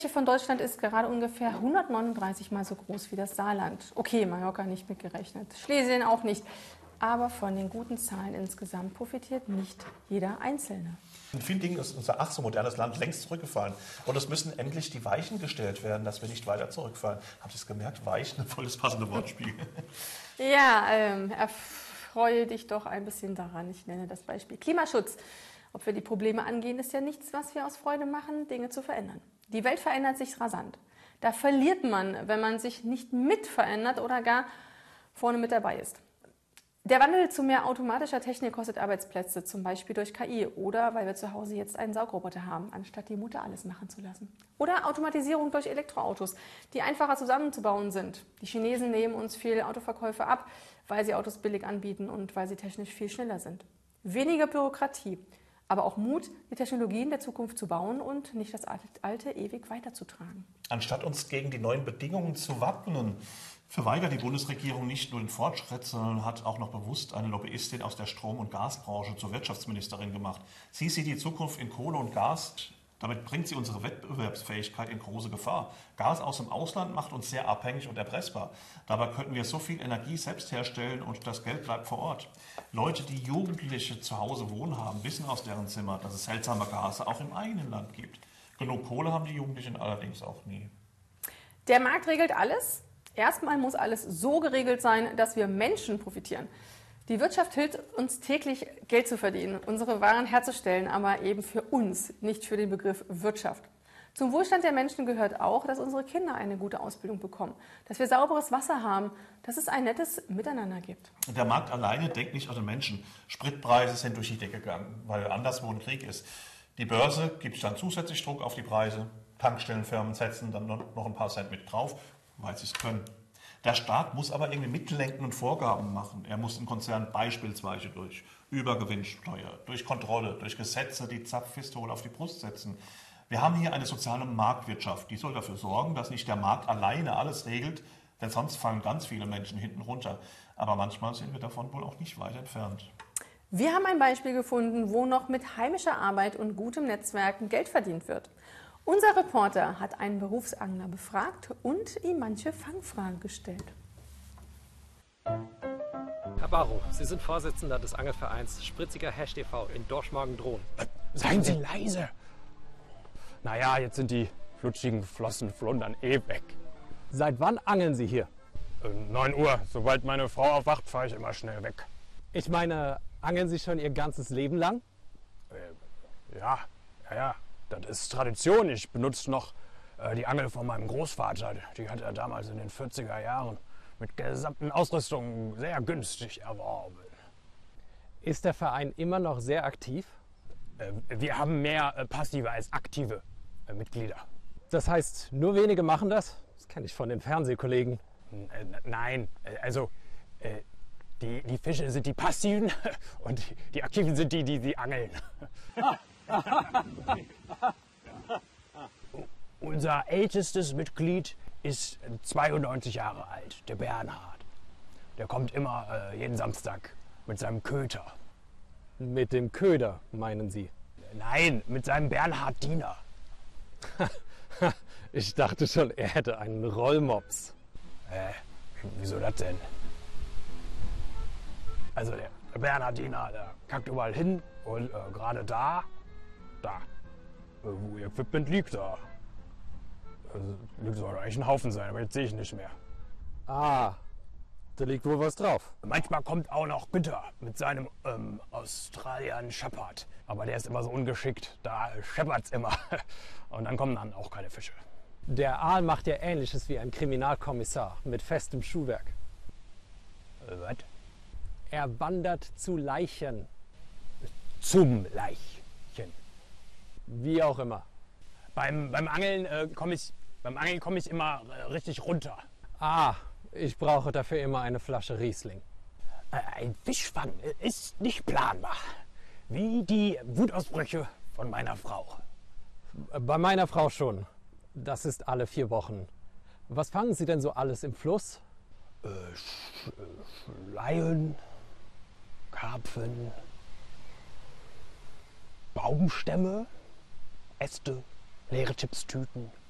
Von Deutschland ist gerade ungefähr 139 Mal so groß wie das Saarland. Okay, Mallorca nicht mitgerechnet, Schlesien auch nicht. Aber von den guten Zahlen insgesamt profitiert nicht jeder Einzelne. In vielen Dingen ist unser ach so modernes Land längst zurückgefallen. Und es müssen endlich die Weichen gestellt werden, dass wir nicht weiter zurückfallen. Habt ihr es gemerkt? Weichen, voll das passende Wortspiel. Ja, erfreue dich doch ein bisschen daran. Ich nenne das Beispiel Klimaschutz. Ob wir die Probleme angehen, ist ja nichts, was wir aus Freude machen, Dinge zu verändern. Die Welt verändert sich rasant. Da verliert man, wenn man sich nicht mit verändert oder gar vorne mit dabei ist. Der Wandel zu mehr automatischer Technik kostet Arbeitsplätze, zum Beispiel durch KI oder weil wir zu Hause jetzt einen Saugroboter haben, anstatt die Mutter alles machen zu lassen. Oder Automatisierung durch Elektroautos, die einfacher zusammenzubauen sind. Die Chinesen nehmen uns viel Autoverkäufe ab, weil sie Autos billig anbieten und weil sie technisch viel schneller sind. Weniger Bürokratie, aber auch Mut, die Technologien der Zukunft zu bauen und nicht das Alte ewig weiterzutragen. Anstatt uns gegen die neuen Bedingungen zu wappnen, verweigert die Bundesregierung nicht nur den Fortschritt, sondern hat auch noch bewusst eine Lobbyistin aus der Strom- und Gasbranche zur Wirtschaftsministerin gemacht. Sie sieht die Zukunft in Kohle und Gas. Damit bringt sie unsere Wettbewerbsfähigkeit in große Gefahr. Gas aus dem Ausland macht uns sehr abhängig und erpressbar. Dabei könnten wir so viel Energie selbst herstellen und das Geld bleibt vor Ort. Leute, die Jugendliche zu Hause wohnen haben, wissen aus deren Zimmer, dass es seltsame Gase auch im eigenen Land gibt. Genug Kohle haben die Jugendlichen allerdings auch nie. Der Markt regelt alles. Erstmal muss alles so geregelt sein, dass wir Menschen profitieren. Die Wirtschaft hilft uns täglich, Geld zu verdienen, unsere Waren herzustellen, aber eben für uns, nicht für den Begriff Wirtschaft. Zum Wohlstand der Menschen gehört auch, dass unsere Kinder eine gute Ausbildung bekommen, dass wir sauberes Wasser haben, dass es ein nettes Miteinander gibt. Der Markt alleine denkt nicht an den Menschen. Spritpreise sind durch die Decke gegangen, weil anderswo ein Krieg ist. Die Börse gibt dann zusätzlich Druck auf die Preise. Tankstellenfirmen setzen dann noch ein paar Cent mit drauf, weil sie es können. Der Staat muss aber irgendwie mitlenken und Vorgaben machen. Er muss im Konzern beispielsweise durch Übergewinnsteuer, durch Kontrolle, durch Gesetze die Zapfpistole auf die Brust setzen. Wir haben hier eine soziale Marktwirtschaft, die soll dafür sorgen, dass nicht der Markt alleine alles regelt, denn sonst fallen ganz viele Menschen hinten runter. Aber manchmal sind wir davon wohl auch nicht weit entfernt. Wir haben ein Beispiel gefunden, wo noch mit heimischer Arbeit und gutem Netzwerken Geld verdient wird. Unser Reporter hat einen Berufsangler befragt und ihm manche Fangfragen gestellt. Herr Barrow, Sie sind Vorsitzender des Angelvereins Spritziger Hecht e.V. in Dorschmorgen-Drohn. Seien Sie leise! Naja, jetzt sind die flutschigen Flossenflundern eh weg. Seit wann angeln Sie hier? 9 Uhr. Sobald meine Frau aufwacht, fahre ich immer schnell weg. Ich meine, angeln Sie schon Ihr ganzes Leben lang? Ja. Das ist Tradition. Ich benutze noch die Angel von meinem Großvater. Die hat er damals in den 40er Jahren mit gesamten Ausrüstung sehr günstig erworben. Ist der Verein immer noch sehr aktiv? Wir haben mehr passive als aktive Mitglieder. Das heißt, nur wenige machen das? Das kenne ich von den Fernsehkollegen. Nein, also die Fische sind die Passiven und die Aktiven sind die angeln. Unser ältestes Mitglied ist 92 Jahre alt, der Bernhard. Der kommt immer jeden Samstag mit seinem Köter. Mit dem Köder, meinen Sie? Nein, mit seinem Bernhardiner. Ich dachte schon, er hätte einen Rollmops. Wieso das denn? Also der Bernhardiner, der kackt überall hin und gerade da, wo ihr Equipment liegt, da soll eigentlich ein Haufen sein, aber jetzt sehe ich nicht mehr. Ah, da liegt wohl was drauf. Manchmal kommt auch noch Günther mit seinem Australian Shepherd, aber der ist immer so ungeschickt, da scheppert's immer und dann kommen dann auch keine Fische. Der Aal macht ja Ähnliches wie ein Kriminalkommissar mit festem Schuhwerk. Was? Er wandert zu Leichen. Zum Leichen. Wie auch immer. Beim Angeln komme ich immer richtig runter. Ah, ich brauche dafür immer eine Flasche Riesling. Ein Fischfang ist nicht planbar. Wie die Wutausbrüche von meiner Frau. Bei meiner Frau schon. Das ist alle 4 Wochen. Was fangen Sie denn so alles im Fluss? Schleien, Karpfen, Baumstämme, Äste, leere Chipstüten.